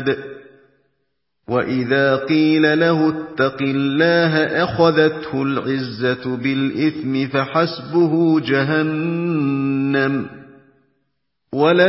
رَشَادٍ وَإِذَا قِيلَ لَهُ اتَّقِ اللَّهَ أَخَذَتْهُ الْعِزَّةُ بِالْإِثْمِ فَحَسْبُهُ جَهَنَّمُ